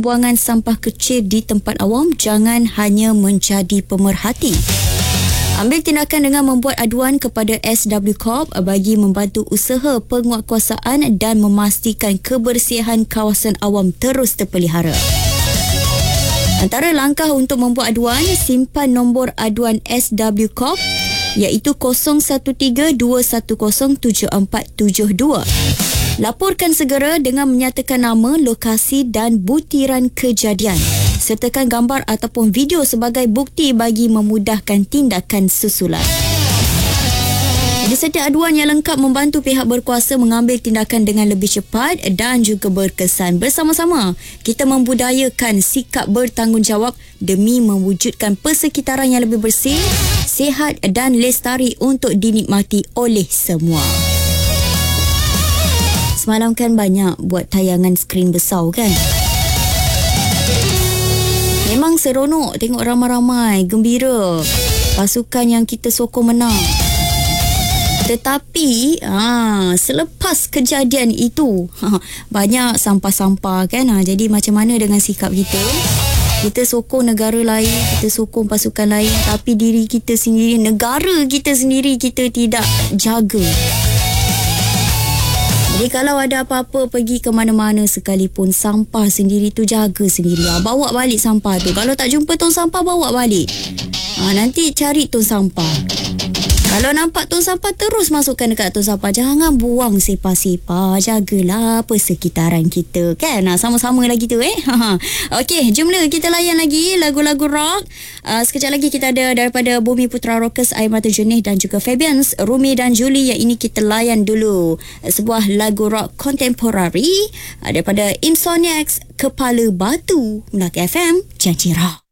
pembuangan sampah kecil di tempat awam jangan hanya menjadi pemerhati. Ambil tindakan dengan membuat aduan kepada SW Corp bagi membantu usaha penguatkuasaan dan memastikan kebersihan kawasan awam terus terpelihara. Antara langkah untuk membuat aduan, simpan nombor aduan SW Corp iaitu 0132107472. Laporkan segera dengan menyatakan nama, lokasi dan butiran kejadian. Sertakan gambar ataupun video sebagai bukti bagi memudahkan tindakan susulan. Jadi setiap aduan yang lengkap membantu pihak berkuasa mengambil tindakan dengan lebih cepat dan juga berkesan. Bersama-sama, kita membudayakan sikap bertanggungjawab demi mewujudkan persekitaran yang lebih bersih, sihat dan lestari untuk dinikmati oleh semua. Semalam kan banyak buat tayangan skrin besar kan? Memang seronok tengok ramai-ramai, gembira. Pasukan yang kita sokong menang. Tetapi selepas kejadian itu banyak sampah-sampah kan. Jadi macam mana dengan sikap kita? Kita sokong negara lain, kita sokong pasukan lain, tapi diri kita sendiri, negara kita sendiri kita tidak jaga. Jadi kalau ada apa-apa pergi ke mana-mana sekalipun, sampah sendiri tu jaga sendiri. Bawa balik sampah tu. Kalau tak jumpa tong sampah, bawa balik. Nanti cari tong sampah. Kalau nampak tong sampah, terus masukkan dekat tong sampah. Jangan buang sepah-sepah. Jagalah persekitaran kita kan. Sama-sama lagi tu Okey, jomlah kita layan lagi lagu-lagu rock. Sekejap lagi kita ada daripada Bumi Putra Rockers, Air Mata Jernih dan juga Fabians, Rumi dan Julie. Yang ini kita layan dulu sebuah lagu rock kontemporari daripada Insomniacs, Kepala Batu, Melaka FM, Janji Rock.